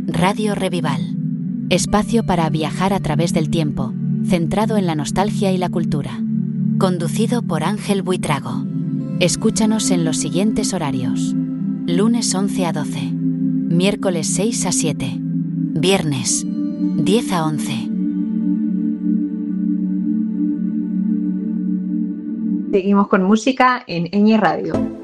Radio Revival. Espacio para viajar a través del tiempo, centrado en la nostalgia y la cultura. Conducido por Ángel Buitrago. Escúchanos en los siguientes horarios: lunes 11 a 12, miércoles 6 a 7, viernes 10 a 11. Seguimos con música en Ñ Radio.